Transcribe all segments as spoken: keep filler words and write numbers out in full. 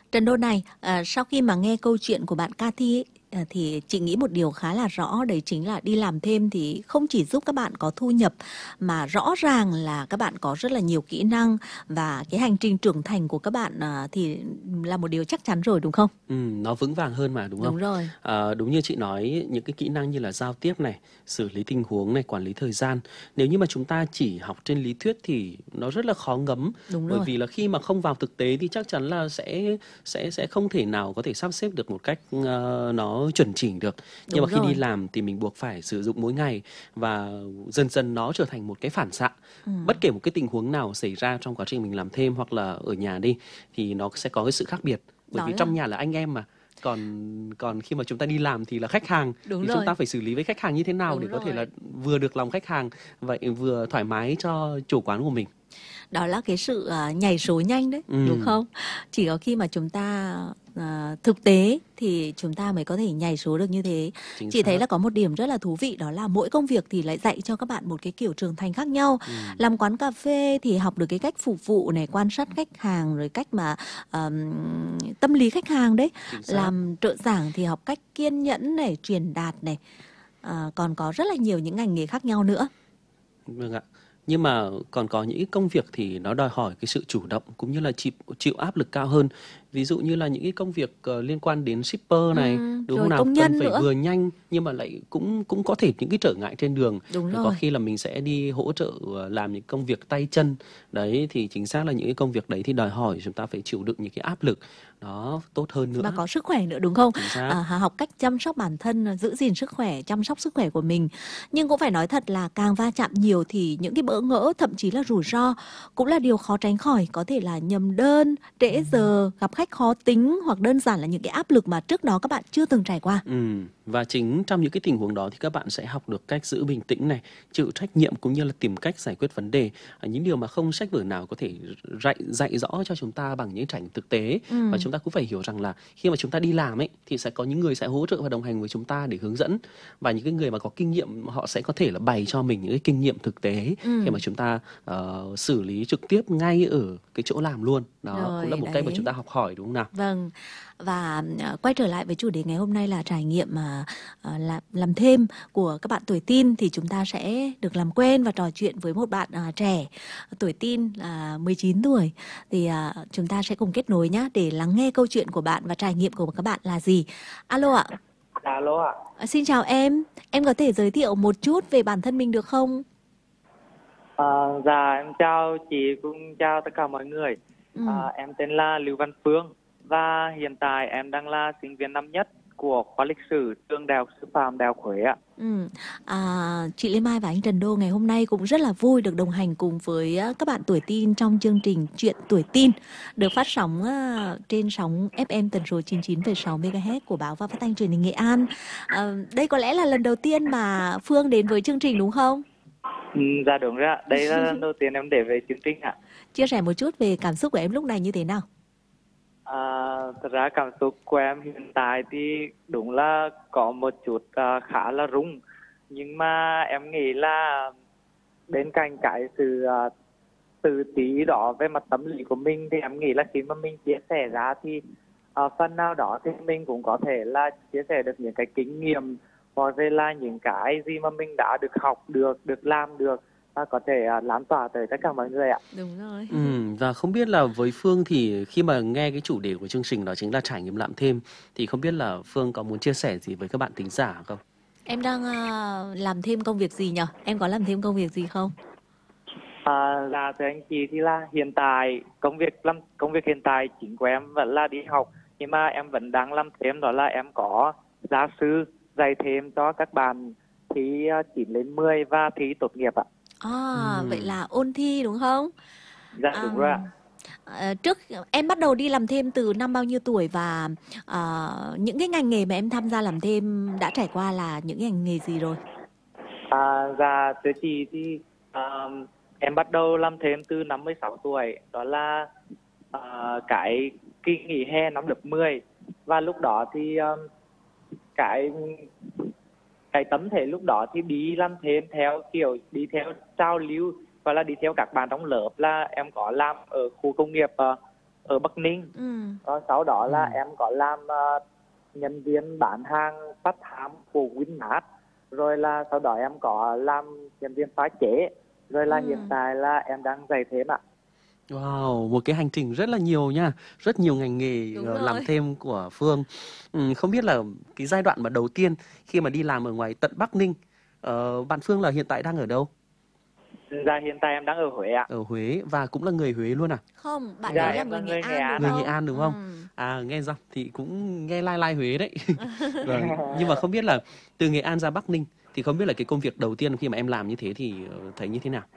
Trần Đô này, à, sau khi mà nghe câu chuyện của bạn Cathy ấy, à, thì chị nghĩ một điều khá là rõ, đấy chính là đi làm thêm thì không chỉ giúp các bạn có thu nhập mà rõ ràng là các bạn có rất là nhiều kỹ năng, và cái hành trình trưởng thành của các bạn à, thì là một điều chắc chắn rồi, đúng không? Ừ, nó vững vàng hơn mà, đúng không? Đúng rồi, À, đúng như chị nói, những cái kỹ năng như là giao tiếp này, xử lý tình huống này, quản lý thời gian. Nếu như mà chúng ta chỉ học trên lý thuyết thì nó rất là khó ngấm, đúng bởi rồi, vì là khi mà không vào thực tế thì chắc chắn là sẽ sẽ sẽ không thể nào có thể sắp xếp được một cách ờ, nó chuẩn chỉnh được. Nhưng mà đúng khi đi rồi. làm thì mình buộc phải sử dụng mỗi ngày, và dần dần nó trở thành một cái phản xạ. Ừ, Bất kể một cái tình huống nào xảy ra trong quá trình mình làm thêm hoặc là ở nhà đi, thì nó sẽ có cái sự khác biệt, bởi đó vì trong là nhà là anh em mà, còn còn khi mà chúng ta đi làm thì là khách hàng, đúng thì chúng rồi, ta phải xử lý với khách hàng như thế nào đúng để có thể là rồi. vừa được lòng khách hàng, vậy vừa thoải mái cho chủ quán của mình. Đó là cái sự à, nhảy số nhanh đấy, đúng Ừ, không? Chỉ có khi mà chúng ta à, thực tế thì chúng ta mới có thể nhảy số được như thế. chính Chị thấy xác. là có một điểm rất là thú vị, đó là mỗi công việc thì lại dạy cho các bạn một cái kiểu trưởng thành khác nhau. Ừ, Làm quán cà phê thì học được cái cách phục vụ này, quan sát khách hàng, rồi cách mà ờm, tâm lý khách hàng đấy. chính xác. Làm trợ giảng thì học cách kiên nhẫn này, truyền đạt này. À, còn có rất là nhiều những ngành nghề khác nhau nữa. Vâng ạ. Nhưng mà còn có những cái công việc thì nó đòi hỏi cái sự chủ động cũng như là chịu chịu áp lực cao hơn. Ví dụ như là những cái công việc ờ, liên quan đến shipper này, Ừm, đúng không rồi nào? công Cần nhân phải nữa. vừa nhanh nhưng mà lại cũng cũng có thể những cái trở ngại trên đường. Đúng Rồi có rồi. khi là mình sẽ đi hỗ trợ ờ, làm những công việc tay chân. Đấy thì chính xác là những cái công việc đấy thì đòi hỏi chúng ta phải chịu đựng những cái áp lực đó tốt hơn Và nữa. có sức khỏe nữa, đúng không? Chính xác. À, học cách chăm sóc bản thân, giữ gìn sức khỏe, chăm sóc sức khỏe của mình. Nhưng cũng phải nói thật là càng va chạm nhiều thì những cái bỡ ngỡ, thậm chí là rủi ro cũng là điều khó tránh khỏi. Có thể là nhầm đơn, trễ giờ, gặp khách khó tính, hoặc đơn giản là những cái áp lực mà trước đó các bạn chưa từng trải qua. Ừm, và chính trong những cái tình huống đó thì các bạn sẽ học được cách giữ bình tĩnh này, chịu trách nhiệm cũng như là tìm cách giải quyết vấn đề. À, những điều mà không sách vở nào có thể dạy dạy rõ cho chúng ta bằng những trải nghiệm thực tế. Và Ừ, chúng ta cũng phải hiểu rằng là khi mà chúng ta đi làm ấy thì sẽ có những người sẽ hỗ trợ và đồng hành với chúng ta để hướng dẫn, và những cái người mà có kinh nghiệm họ sẽ có thể là bày cho mình những cái kinh nghiệm thực tế khi ừ, mà chúng ta ờ, xử lý trực tiếp ngay ở cái chỗ làm luôn. Đó cũng là rồi một cách mà chúng ta đấy. học hỏi, đúng không nào? Vâng, và à, quay trở lại với chủ đề ngày hôm nay là trải nghiệm mà à, làm, làm thêm của các bạn tuổi teen, thì chúng ta sẽ được làm quen và trò chuyện với một bạn à, trẻ tuổi teen là mười chín tuổi. Thì à, chúng ta sẽ cùng kết nối nhé để lắng nghe câu chuyện của bạn và trải nghiệm của các bạn là gì. Alo ạ, Alo ạ. à, xin chào em. Em có thể giới thiệu một chút về bản thân mình được không? Ờ, dạ em chào chị cũng chào tất cả mọi người. Ừ. À, em tên là Lưu Văn Phương và hiện tại em đang là sinh viên năm nhất của khoa lịch sử trường Đại học Sư phạm Đại học Huế ạ. Ừ. À, chị Lê Mai và anh Trần Đô ngày hôm nay cũng rất là vui được đồng hành cùng với à, các bạn tuổi teen trong chương trình Chuyện tuổi teen được phát sóng à, trên sóng ép em tần số chín mươi chín phẩy sáu mê ga héc của báo và phát thanh truyền hình Nghệ An. À, đây có lẽ là lần đầu tiên mà Phương đến với chương trình đúng không? Ừ, dạ đúng rồi ạ. Đây là lần đầu tiên em để về chương trình ạ. Chia sẻ một chút về cảm xúc của em lúc này như thế nào? À, thật ra cảm xúc của em hiện tại thì đúng là có một chút à, khá là rung, nhưng mà em nghĩ là bên cạnh cái sự à, tự tí đó về mặt tâm lý của mình thì em nghĩ là khi mà mình chia sẻ ra thì à, phần nào đó thì mình cũng có thể là chia sẻ được những cái kinh nghiệm hoặc là những cái gì mà mình đã được học được được làm được và có thể à, lan tỏa tới tất cả mọi người ạ. Đúng rồi. Ừm, và không biết là với Phương thì khi mà nghe cái chủ đề của chương trình đó chính là trải nghiệm làm thêm, thì không biết là Phương có muốn chia sẻ gì với các bạn thính giả không? Em đang à, làm thêm công việc gì nhở? Em có làm thêm công việc gì không? À, là thưa anh chị thì là hiện tại công việc làm công việc hiện tại chính của em vẫn là đi học, nhưng mà em vẫn đang làm thêm, đó là em có gia sư dạy thêm cho các bạn thi à, chín lên mười và thi tốt nghiệp ạ. À, vậy Ừm, là ôn thi đúng không? Dạ À, đúng rồi ạ. ờ, trước em bắt đầu đi làm thêm từ năm bao nhiêu tuổi, và à, những cái ngành nghề mà em tham gia làm thêm đã trải qua là những ngành nghề gì rồi? À, dạ thưa chị thì à, em bắt đầu làm thêm từ năm mươi sáu tuổi, đó là à, cái kỳ nghỉ hè năm lớp mười, và lúc đó thì um, cái cái tấm thể lúc đó thì đi làm thêm theo kiểu đi theo trào lưu, và là đi theo các bạn trong lớp, là em có làm ở khu công nghiệp uh, ở Bắc Ninh. Ừ. Rồi sau đó là Ừ. em có làm ờ, nhân viên bán hàng phát thám của Winmart. Rồi là sau đó em có làm nhân viên pha chế. Rồi là Ừ. hiện tại là em đang dạy thêm ạ. Wow, một cái hành trình rất là nhiều nha, rất nhiều ngành nghề Đúng ờ, làm rồi. thêm của Phương. Ừ, không biết là cái giai đoạn mà đầu tiên khi mà đi làm ở ngoài tận Bắc Ninh, ờ, bạn Phương là hiện tại đang ở đâu? Dạ hiện tại em đang ở Huế ạ. Ở Huế và cũng là người Huế luôn à? Không, bạn Dạ ấy là em là người Nghệ người Nghệ An đúng An Người ạ. Nghệ không? An đúng Ừ. không? À nghe giọng thì cũng nghe lai lai Huế đấy. Vâng, nhưng mà không biết là từ Nghệ An ra Bắc Ninh thì không biết là cái công việc đầu tiên khi mà em làm như thế thì ờ, thấy như thế nào?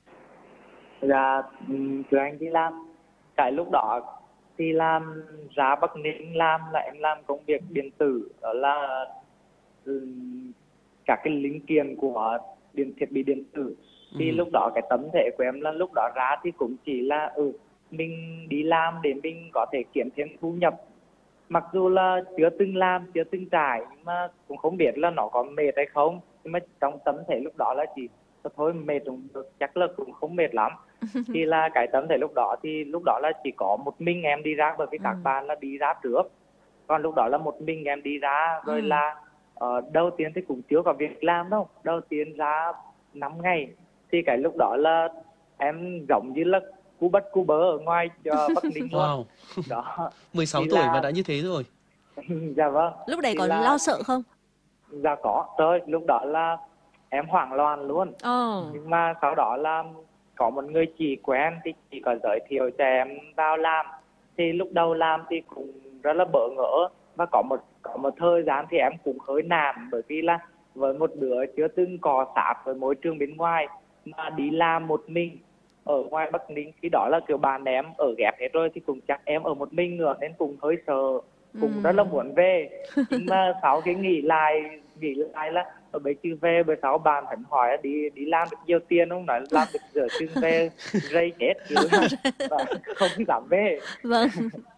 Dạ ừm, tụi anh đi làm. Cái lúc đó thì làm ra Bắc Ninh làm là em làm công việc điện tử, đó là ừm, các cái linh kiện của điện thiết bị điện tử. Thì Ừ. lúc đó cái tấm thể của em là lúc đó ra thì cũng chỉ là ừ mình đi làm để mình có thể kiếm thêm thu nhập, mặc dù là chưa từng làm chưa từng trải, nhưng mà cũng không biết là nó có mệt hay không. Nhưng mà trong tấm thể lúc đó là chỉ thôi mệt cũng được, chắc là cũng không mệt lắm. Thì là cái tấm thể lúc đó thì lúc đó là chỉ có một mình em đi ra, bởi vì Ừ. các bạn là đi ra trước, còn lúc đó là một mình em đi ra. Rồi Ừ. là ờ, đầu tiên thì cũng chưa có việc làm đâu, đầu tiên ra năm ngày. Thì cái lúc đó là em giống như là cú bắt cú bớ ở ngoài cho Bắc Ninh luôn Wow, đó. mười sáu Thì tuổi mà là đã như thế rồi. dạ vâng, Lúc đấy thì có lo là sợ không? dạ có rồi, lúc đó là em hoảng loạn luôn. Ờ. Nhưng mà sau đó là có một người chị quen thì chị có giới thiệu cho em vào làm. Thì lúc đầu làm thì cũng rất là bỡ ngỡ, và có một có một thời gian thì em cũng hơi nản, bởi vì là với một đứa chưa từng cọ sát với môi trường bên ngoài mà đi làm một mình ở ngoài Bắc Ninh, khi đó là kiểu bạn em ở ghép hết rồi thì cũng chắc em ở một mình nữa, nên cũng hơi sợ, cũng rất là Ừ. muốn về. Nhưng mà sau khi nghĩ lại nghĩ lại là ở bây chứ về bữa sau bạn vẫn hỏi là đi đi làm được nhiều tiền không, nói làm được rửa chừng về rây chết kiểu là và không dám về. Vâng.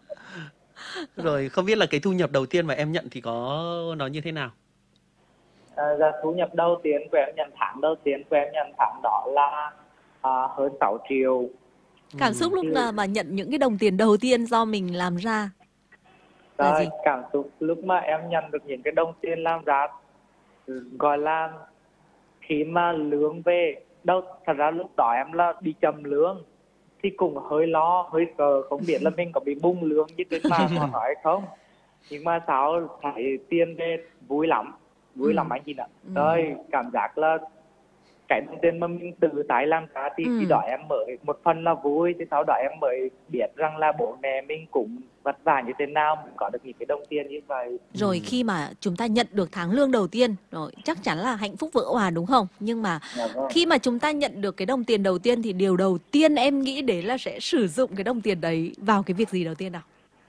Rồi không biết là cái thu nhập đầu tiên mà em nhận thì có nó như thế nào? À, và thu nhập đầu tiên của em nhận tháng đầu tiên của em nhận tháng đó là à, hơn sáu triệu. Cảm Ừ. xúc lúc Thì nào mà nhận những cái đồng tiền đầu tiên do mình làm ra là rồi gì? cảm xúc lúc mà em nhận được những cái đồng tiền làm ra, gọi là khi mà lương về đâu, thật ra lúc đó em là đi chậm lương thì cũng hơi lo hơi sợ, không biết là mình có bị bung lương như trên mạng họ nói không. Nhưng mà sau thấy tiền về vui lắm, vui Ừ. lắm anh chị ạ. Ừ. Rồi cảm giác là cái đồng tiền mà mình tự tay làm ra thì khi Ừ. đó em mới một phần là vui, thì sau đó em mới biết rằng là bố mẹ mình cũng vất vả như thế nào mới có được những cái đồng tiền như vậy. Rồi Ừ. khi mà chúng ta nhận được tháng lương đầu tiên rồi chắc chắn là hạnh phúc vỡ òa đúng không? Nhưng mà Dạ vâng. khi mà chúng ta nhận được cái đồng tiền đầu tiên thì điều đầu tiên em nghĩ đến là sẽ sử dụng cái đồng tiền đấy vào cái việc gì đầu tiên nào?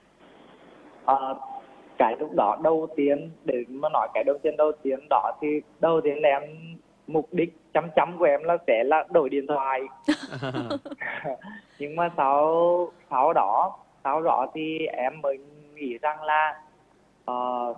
Ờ, cái lúc đó đầu tiên, để mà nói cái đầu tiên đầu tiên đó thì đầu tiên là em mục đích chăm chăm của em là sẽ là đổi điện thoại. Nhưng mà sau sau đó sau đó thì em mới nghĩ rằng là ờ,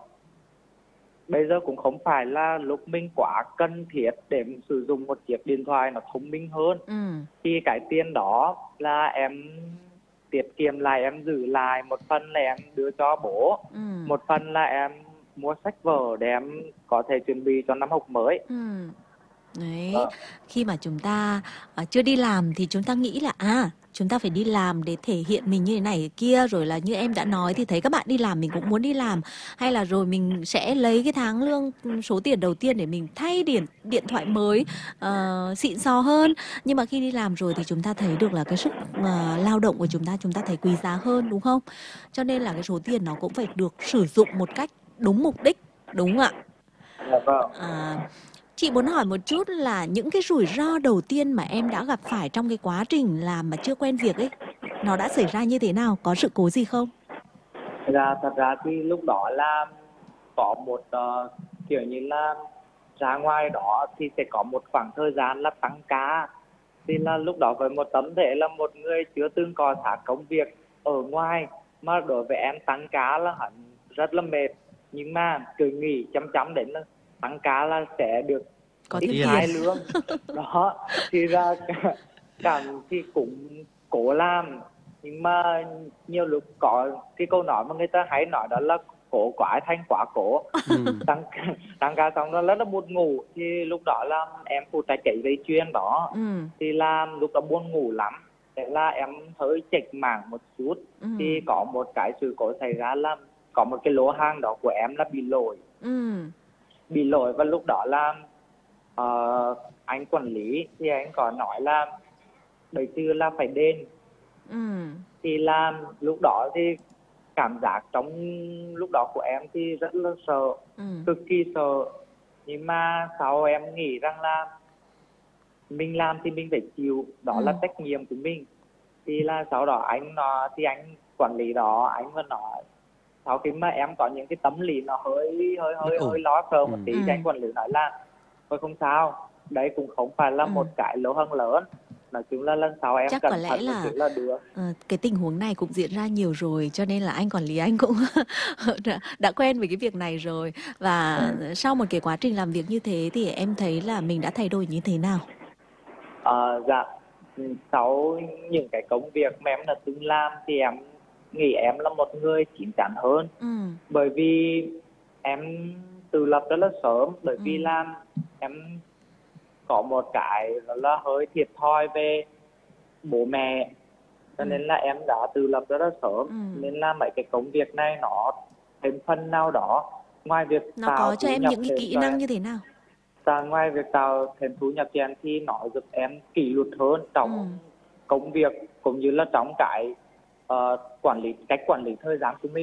bây giờ cũng không phải là lúc mình quá cần thiết để mình sử dụng một chiếc điện thoại nó thông minh hơn. Ừ. Thì cái tiền đó là em tiết kiệm lại, em giữ lại một phần là em đưa cho bố, Ừ. một phần là em mua sách vở để em có thể chuẩn bị cho năm học mới. Ừ. Đấy, Ờ, khi mà chúng ta à, chưa đi làm thì chúng ta nghĩ là à chúng ta phải đi làm để thể hiện mình như thế này thế kia, rồi là như em đã nói thì thấy các bạn đi làm mình cũng muốn đi làm, hay là rồi mình sẽ lấy cái tháng lương ừ, số tiền đầu tiên để mình thay điện điện thoại mới ờ, xịn sò hơn. Nhưng mà khi đi làm rồi thì chúng ta thấy được là cái sức ờ, lao động của chúng ta chúng ta thấy quý giá hơn đúng không? Cho nên là cái số tiền nó cũng phải được sử dụng một cách đúng mục đích, đúng không ạ? dạ vâng. À, chị muốn hỏi một chút là những cái rủi ro đầu tiên mà em đã gặp phải trong cái quá trình làm mà chưa quen việc ấy, nó đã xảy ra như thế nào? Có sự cố gì không? Ra thật ra thì lúc đó là có một ờ, kiểu như là ra ngoài đó thì sẽ có một khoảng thời gian là tăng ca. Thì là lúc đó với một tấm thể là một người chưa từng cọ sát công việc ở ngoài, mà đối với em tăng ca là hẳn rất là mệt. Nhưng mà cứ nghĩ chăm chăm đến là tăng ca là sẽ được Có ít thêm Tiền. tiền. hai lương đó. Thì ra cảm thì cũng cố làm, Nhưng mà nhiều lúc có cái câu nói mà người ta hay nói đó là cố quá thành quá cố. Ừm. tăng tăng ca xong đó rất là buồn ngủ, thì lúc đó là em phụ trách cái dây chuyền đó, Ừ. thì làm lúc đó buồn ngủ lắm, thế là em hơi chệch mảng một chút. Ừ. Thì có một cái sự cố xảy ra là có một cái lô hàng đó của em là bị lỗi Ừ. bị lỗi và lúc đó là ờ, anh quản lý thì anh có nói là đấy chứ là phải đền. Ừ. Thì làm lúc đó thì cảm giác trong lúc đó của em thì rất là sợ, Ừ. cực kỳ sợ. Nhưng mà sau em nghĩ rằng là mình làm thì mình phải chịu, đó Ừ. là trách nhiệm của mình. Thì là sau đó anh nó thì anh quản lý đó anh vẫn nói, sau khi mà em có những cái tâm lý nó hơi hơi Bất hơi ổn. hơi lo sợ một Ừm. tí, Ừ. thì anh quản lý nói là thôi không sao, đấy cũng không phải là Ừ. một cái lỗ hổng lớn, nói chung là lần sau em Chắc có cẩn lẽ thận một là chút là được. ờ, cái tình huống này cũng diễn ra nhiều rồi, cho nên là anh quản lý anh cũng đã, đã quen với cái việc này rồi. Và sau một cái quá trình làm việc như thế thì em thấy là mình đã thay đổi như thế nào? Ờ, dạ, ừ, sau những cái công việc mà em đã từng làm thì em nghĩ em là một người chín chắn hơn, Ừ. bởi vì em tự lập rất là sớm, bởi vì Ừ. là em có một cái đó là hơi thiệt thòi về bố mẹ, cho Ừ. nên là em đã tự lập rất là sớm, Ừ. nên là mấy cái công việc này nó thêm phần nào đó, ngoài việc Nó tạo có cho thu em nhập những cái thêm kỹ cho năng em, như thế nào? ta ngoài việc tạo thêm thu nhập cho em thì nó giúp em kỷ luật hơn Ừ. trong công việc, cũng như là trong cái ờ, quản lý cách quản lý thời gian của mình.